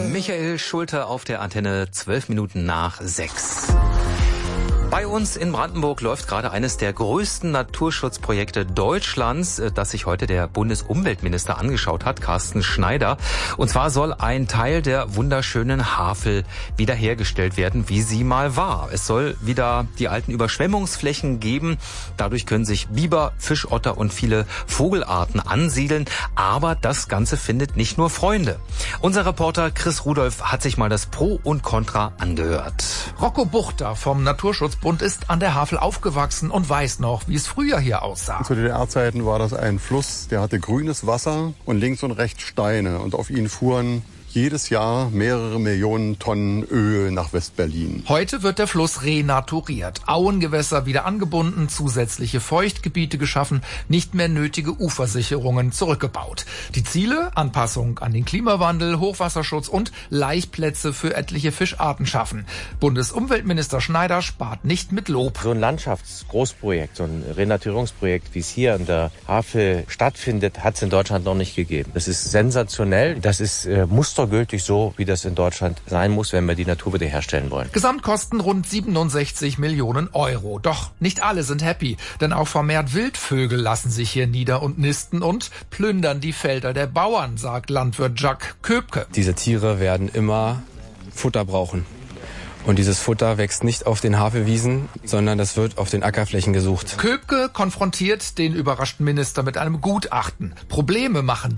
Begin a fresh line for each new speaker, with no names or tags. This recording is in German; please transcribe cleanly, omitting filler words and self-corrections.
Michael Schulte auf der Antenne, 12 Minuten nach 6. Bei uns in Brandenburg läuft gerade eines der größten Naturschutzprojekte Deutschlands, das sich heute der Bundesumweltminister angeschaut hat, Carsten Schneider. Und zwar soll ein Teil der wunderschönen Havel wiederhergestellt werden, wie sie mal war. Es soll wieder die alten Überschwemmungsflächen geben. Dadurch können sich Biber, Fischotter und viele Vogelarten ansiedeln. Aber das Ganze findet nicht nur Freunde. Unser Reporter Chris Rudolph hat sich mal das Pro und Contra angehört.
Rocco Buchter vom Naturschutzbund ist an der Havel aufgewachsen und weiß noch, wie es früher hier aussah.
Zu DDR-Zeiten war das ein Fluss, der hatte grünes Wasser und links und rechts Steine. Und auf ihn fuhren jedes Jahr mehrere Millionen Tonnen Öl nach West-Berlin.
Heute wird der Fluss renaturiert. Auengewässer wieder angebunden, zusätzliche Feuchtgebiete geschaffen, nicht mehr nötige Ufersicherungen zurückgebaut. Die Ziele: Anpassung an den Klimawandel, Hochwasserschutz und Laichplätze für etliche Fischarten schaffen. Bundesumweltminister Schneider spart nicht mit Lob.
So ein Landschaftsgroßprojekt, so ein Renaturierungsprojekt, wie es hier an der Havel stattfindet, hat es in Deutschland noch nicht gegeben. Das ist sensationell. Das ist mustergültig so, wie das in Deutschland sein muss, wenn wir die Natur wiederherstellen wollen.
Gesamtkosten rund 67 Millionen Euro. Doch nicht alle sind happy, denn auch vermehrt Wildvögel lassen sich hier nieder und nisten und plündern die Felder der Bauern, sagt Landwirt Jacques Köpke.
Diese Tiere werden immer Futter brauchen. Und dieses Futter wächst nicht auf den Havelwiesen, sondern das wird auf den Ackerflächen gesucht.
Köpke konfrontiert den überraschten Minister mit einem Gutachten. Probleme machen